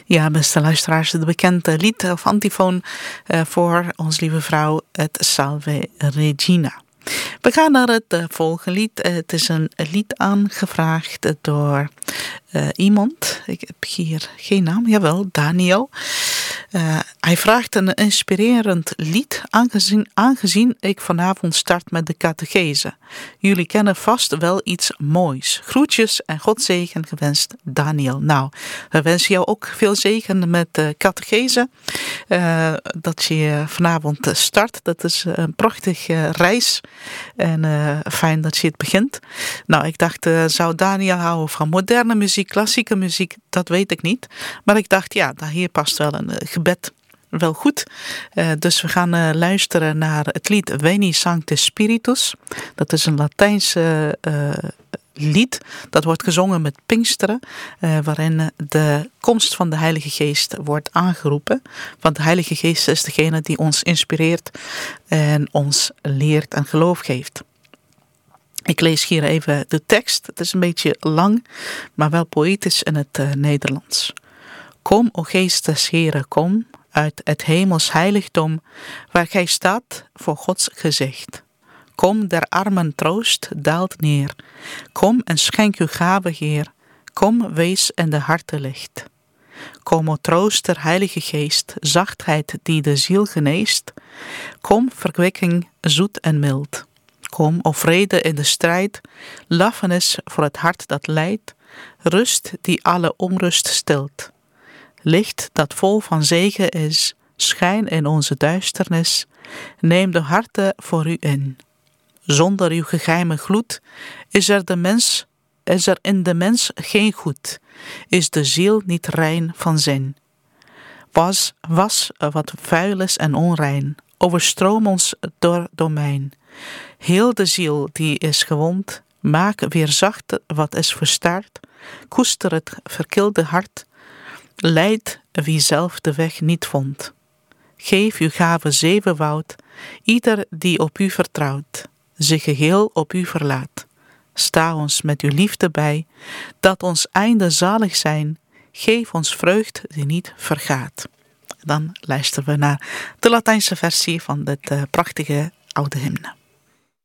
Ja, beste luisteraars, het bekende lied of antifoon voor ons lieve vrouw, het Salve Regina. We gaan naar het volgende lied. Het is een lied aangevraagd door iemand. Ik heb hier geen naam, jawel, Daniel. Hij vraagt een inspirerend lied, aangezien ik vanavond start met de catechese. Jullie kennen vast wel iets moois. Groetjes en Godzegen gewenst, Daniel. Nou, we wensen jou ook veel zegen met de catechese. Dat je vanavond start. Dat is een prachtige reis. En fijn dat je het begint. Nou, ik dacht, zou Daniel houden van moderne muziek, klassieke muziek? Dat weet ik niet. Maar ik dacht, ja, hier past wel een gebed wel goed. Dus we gaan luisteren naar het lied Veni Sancte Spiritus. Dat is een Latijnse lied. Dat wordt gezongen met Pinksteren. Waarin de komst van de Heilige Geest wordt aangeroepen. Want de Heilige Geest is degene die ons inspireert en ons leert en geloof geeft. Ik lees hier even de tekst. Het is een beetje lang, maar wel poëtisch in het Nederlands. Kom, o Geest des Heren, kom uit het hemels heiligdom, waar gij staat voor Gods gezicht. Kom, der armen troost daalt neer. Kom en schenk uw gave, Heer. Kom, wees in de harten licht. Kom, o troost der Heilige Geest, zachtheid die de ziel geneest. Kom, verkwikking zoet en mild. Kom, o vrede in de strijd, lafenis voor het hart dat lijdt, rust die alle onrust stilt. Licht dat vol van zegen is, schijn in onze duisternis, neem de harten voor u in. Zonder uw geheime gloed is er in de mens geen goed, is de ziel niet rein van zin. Was wat vuil is en onrein, overstroom ons door domein. Heel de ziel die is gewond, maak weer zacht wat is verstaard, koester het verkilde hart, leid wie zelf de weg niet vond. Geef uw gave zevenwoud, ieder die op u vertrouwt, zich geheel op u verlaat. Sta ons met uw liefde bij, dat ons einde zalig zijn, geef ons vreugd die niet vergaat. Dan luisteren we naar de Latijnse versie van dit prachtige oude hymne.